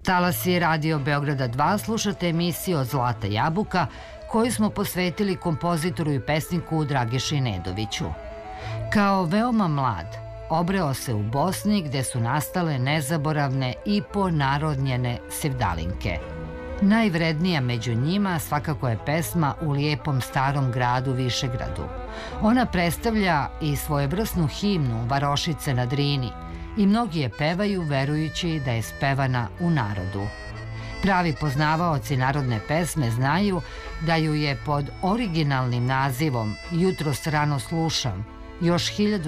Talasi Radio Beograda 2 slušate emisiju Zlata jabuka koju smo posvetili kompozitoru i pesniku Dragiši Nedoviću. Kao veoma mlad, obreo se u Bosni gde su nastale nezaboravne i ponarodnjene sevdalinke. Najvrednija među njima svakako je pesma U lijepom starom gradu Višegradu. Ona predstavlja i svojevrsnu himnu varošice na Drini i mnogi je pevaju verujući da je spevana u narodu. Pravi poznavaoci narodne pesme znaju da ju je pod originalnim nazivom Jutros rano slušam još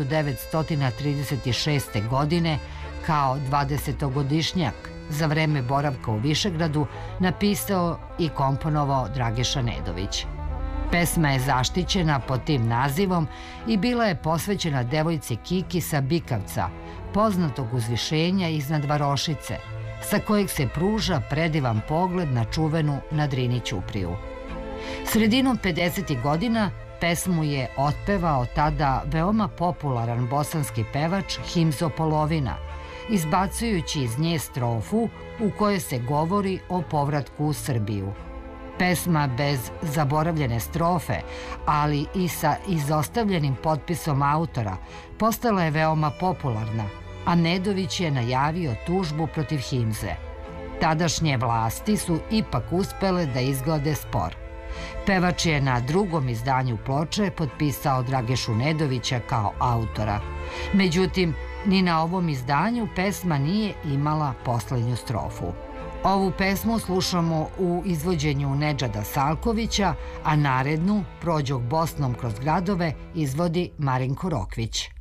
1936. godine kao 20-godišnjak za vreme boravka u Višegradu napisao i komponovao Dragiša Nedović. Pesma je zaštićena pod tim nazivom i bila je posvećena devojci Kiki sa Bikavca, poznatog uzvišenja iznad Varošice, sa kojeg se pruža predivan pogled na čuvenu na Drini ćupriju. Sredinom 50. godina pesmu je otpevao tada veoma popularan bosanski pevač Himzo Polovina, izbacujući iz nje strofu u kojoj se govori o povratku u Srbiju. Pesma bez zaboravljene strofe, ali i sa izostavljenim potpisom autora, postala je veoma popularna, a Nedović je najavio tužbu protiv Himze. Tadašnje vlasti su ipak uspele da izglade spor. Pevač je na drugom izdanju ploče potpisao Dragišu Nedovića kao autora. Međutim, ni na ovom izdanju pesma nije imala poslednju strofu. Ovu pesmu slušamo u izvođenju Nedžada Salkovića, a narednu, Prođog Bosnom kroz gradove, izvodi Marinko Rokvić.